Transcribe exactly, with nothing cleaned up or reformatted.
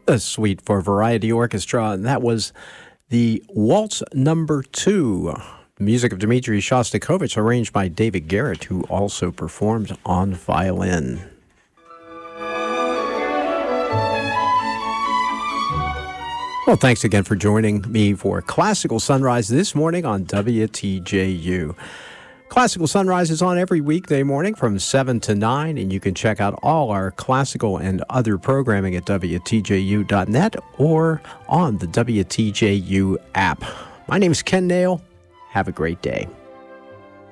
A suite for Variety Orchestra, and that was the Waltz Number Two. Music of Dmitri Shostakovich, arranged by David Garrett, who also performed on violin. Well, thanks again for joining me for Classical Sunrise this morning on W T J U. Classical Sunrise is on every weekday morning from seven to nine, and you can check out all our classical and other programming at W T J U dot net or on the W T J U app. My name is Ken Nail. Have a great day.